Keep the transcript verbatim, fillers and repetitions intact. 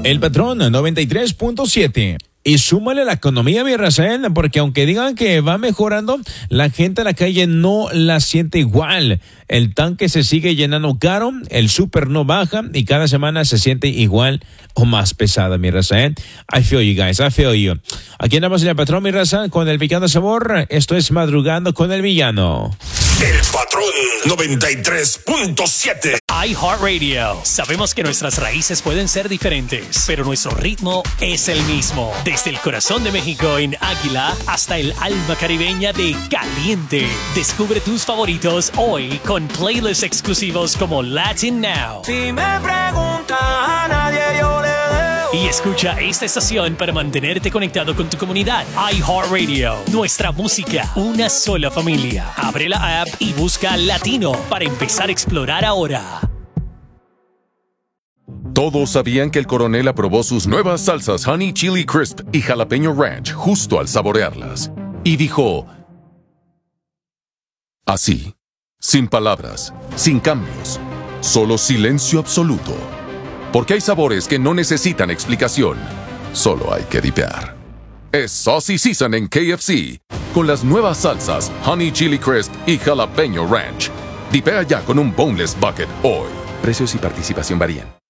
El Patrón noventa y tres punto siete. Y súmale la economía, mi Rafael, porque aunque digan que va mejorando, la gente en la calle no la siente igual. El tanque se sigue llenando caro, el súper no baja y cada semana se siente igual o más pesada, mi Rafael. I feel you guys, I feel you. Aquí andamos en El Patrón, mi raza, con el Villano Sabor. Esto es Madrugando con el Villano. El Patrón noventa y tres punto siete. iHeartRadio. Sabemos que nuestras raíces pueden ser diferentes, pero nuestro ritmo es el mismo. Desde el corazón de México en Águila hasta el alma caribeña de Caliente. Descubre tus favoritos hoy con playlists exclusivos como Latin Now. Si me preguntas a nadie yo le debo. Y escucha esta estación para mantenerte conectado con tu comunidad. iHeartRadio. Nuestra música, una sola familia. Abre la app y busca Latino para empezar a explorar ahora. Todos sabían que el coronel aprobó sus nuevas salsas Honey Chili Crisp y Jalapeño Ranch justo al saborearlas. Y dijo... así, sin palabras, sin cambios, solo silencio absoluto. Porque hay sabores que no necesitan explicación, solo hay que dipear. Es Saucy Season en K F C, con las nuevas salsas Honey Chili Crisp y Jalapeño Ranch. Dipea ya con un Boneless Bucket hoy. Precios y participación varían.